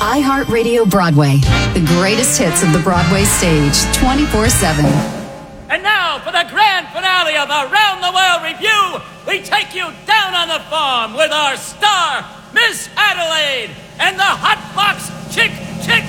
iHeartRadio Broadway, the greatest hits of the Broadway stage, 24/7. And now, for the grand finale of Around the World Review, we take you down on the farm with our star, Miss Adelaide, and the Hot Box Chick